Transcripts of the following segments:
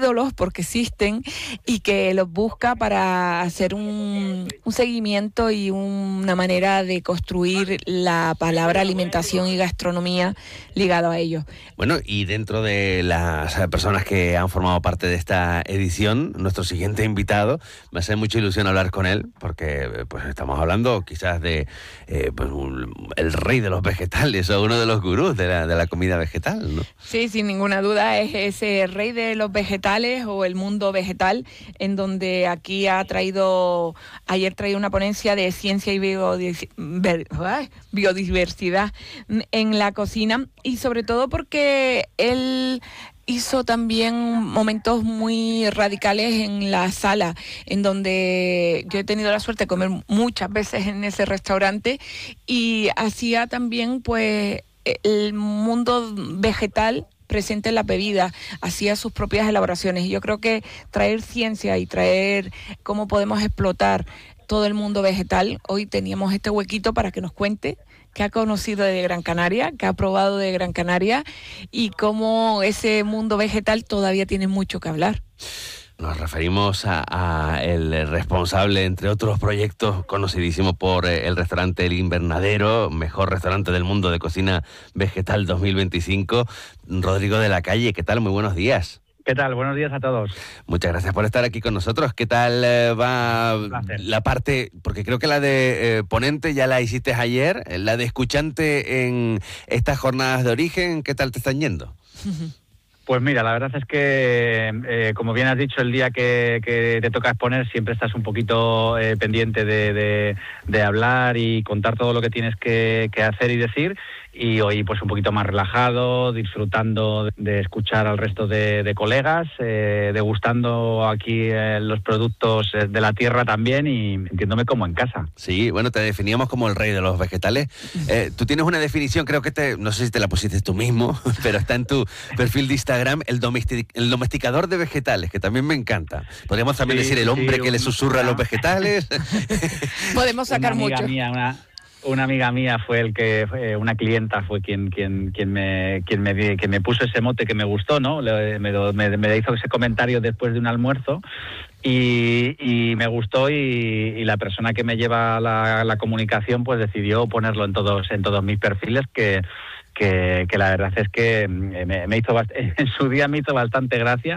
ídolos porque existen y que los busca para hacer un seguimiento y una manera de construir la palabra alimentación y gastronomía ligado a ellos. Bueno, y dentro de las personas que han formado parte de esta edición, nuestro siguiente invitado, me hace mucha ilusión hablar con él, porque pues estamos hablando quizás de pues, el rey de los vegetales o uno de los gurús de la comida vegetal, ¿no? Sí, sin ninguna duda es ese rey de los vegetales o el mundo vegetal, en donde aquí ayer traía una ponencia de ciencia y biodiversidad en la cocina, y sobre todo porque él hizo también momentos muy radicales en la sala, en donde yo he tenido la suerte de comer muchas veces en ese restaurante, y hacía también pues el mundo vegetal presente en la bebida, hacía sus propias elaboraciones. Y yo creo que traer ciencia y traer cómo podemos explotar todo el mundo vegetal, hoy teníamos este huequito para que nos cuente qué ha conocido de Gran Canaria, qué ha probado de Gran Canaria y cómo ese mundo vegetal todavía tiene mucho que hablar. Nos referimos a el responsable, entre otros proyectos, conocidísimo por el restaurante El Invernadero, mejor restaurante del mundo de cocina vegetal 2025, Rodrigo de la Calle. ¿Qué tal? Muy buenos días. ¿Qué tal? Buenos días a todos. Muchas gracias por estar aquí con nosotros. ¿Qué tal va la parte? Porque creo que la de ponente ya la hiciste ayer, la de escuchante en estas jornadas de origen, ¿qué tal te están yendo? Pues mira, la verdad es que, como bien has dicho, el día que te toca exponer siempre estás un poquito pendiente de hablar y contar todo lo que tienes que hacer y decir. Y hoy pues un poquito más relajado, disfrutando de escuchar al resto de colegas, degustando aquí los productos de la tierra también y sintiéndome como en casa. Sí, bueno, te definíamos como el rey de los vegetales. Tú tienes una definición, creo que no sé si te la pusiste tú mismo, pero está en tu perfil de Instagram, el domesticador de vegetales, que también me encanta. Podríamos también decir el hombre que le susurra a los vegetales. Podemos sacar mucho. Una amiga mía fue una clienta fue quien me puso ese mote que me gustó, ¿no? Me hizo ese comentario después de un almuerzo y me gustó y la persona que me lleva la comunicación pues decidió ponerlo en todos mis perfiles que la verdad es que me hizo en su día me hizo bastante gracia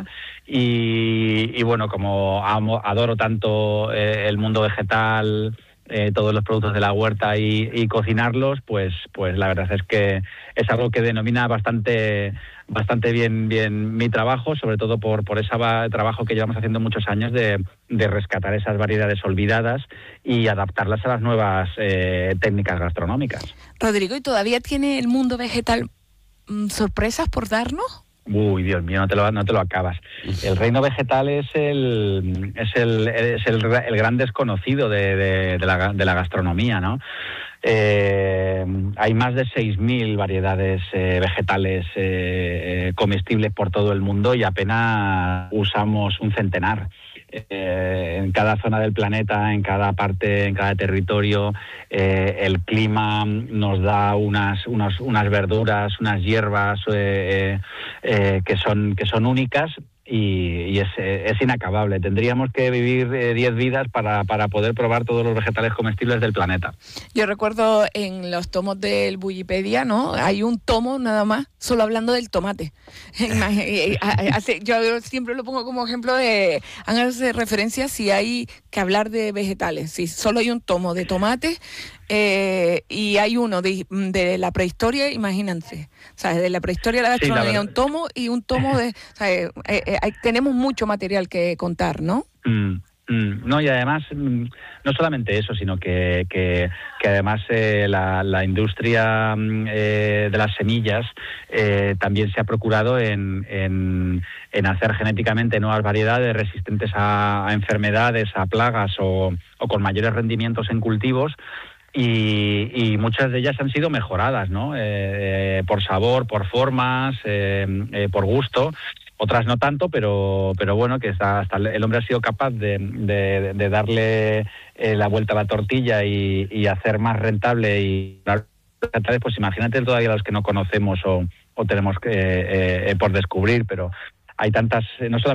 y bueno, como adoro tanto el mundo vegetal, todos los productos de la huerta y cocinarlos, pues la verdad es que es algo que denomina bastante bien mi trabajo, sobre todo por ese trabajo que llevamos haciendo muchos años de rescatar esas variedades olvidadas y adaptarlas a las nuevas técnicas gastronómicas. Rodrigo, ¿y todavía tiene el mundo vegetal sorpresas por darnos? Uy, Dios mío, no te lo acabas. El reino vegetal es el gran desconocido de la gastronomía, ¿no? Hay más de 6.000 variedades vegetales comestibles por todo el mundo y apenas usamos un centenar. En cada zona del planeta, en cada parte, en cada territorio, el clima nos da unas verduras, unas hierbas que son únicas y es inacabable. Tendríamos que vivir 10 vidas para poder probar todos los vegetales comestibles del planeta. Yo recuerdo en los tomos del Wikipedia, ¿no? Hay un tomo nada más, solo hablando del tomate. Yo siempre lo pongo como ejemplo de, háganse referencia si hay que hablar de vegetales. Si solo hay un tomo de tomate y hay uno de la prehistoria, imagínense. ¿Sabes? De la prehistoria de la gastronomía, un tomo y un tomo de... tenemos mucho material que contar, ¿no? No, y además, no solamente eso, sino que además la industria de las semillas también se ha procurado en hacer genéticamente nuevas variedades resistentes a enfermedades, a plagas o con mayores rendimientos en cultivos. Y muchas de ellas han sido mejoradas, ¿no? Por sabor, por formas, por gusto. Otras no tanto, pero bueno, que hasta el hombre ha sido capaz de darle la vuelta a la tortilla y hacer más rentable y pues imagínate todavía los que no conocemos o tenemos por descubrir, pero hay tantas, no solamente